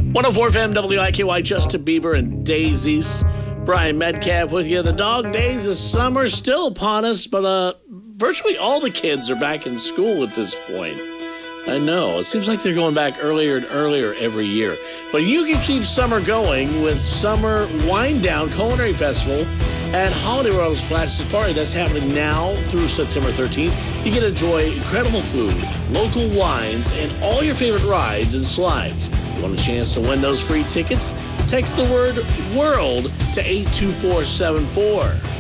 104 FM WIKY, Justin Bieber and Daisies. Brian Metcalf with you. The dog days of summer still upon us, but virtually all the kids are back in school at this point. I know. It seems like they're going back earlier and earlier every year. But you can keep summer going with Summer Wind Down Culinary Festival at Holiday World Splash Safari. That's happening now through September 13th. You get to enjoy incredible food, local wines, and all your favorite rides and slides. You want a chance to win those free tickets? Text the word WORLD to 82474.